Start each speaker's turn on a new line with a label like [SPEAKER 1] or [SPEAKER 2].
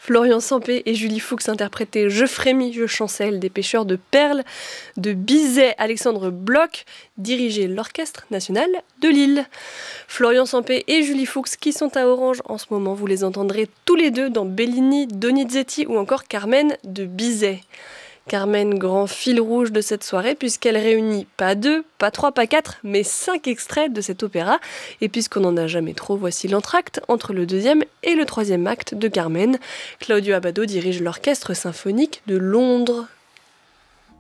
[SPEAKER 1] Florian Sampé et Julie Fuchs interprétaient Je frémis, je chancelle des pêcheurs de perles de Bizet. Alexandre Bloch dirigeait l'Orchestre national de Lille. Florian Sampé et Julie Fuchs qui sont à Orange en ce moment, vous les entendrez tous les deux dans Bellini, Donizetti ou encore Carmen de Bizet. Carmen, grand fil rouge de cette soirée, puisqu'elle réunit pas 2, pas 3, pas 4, mais 5 extraits de cet opéra. Et puisqu'on n'en a jamais trop, voici l'entracte entre le 2e et le 3e acte de Carmen. Claudio Abbado dirige l'Orchestre symphonique de Londres.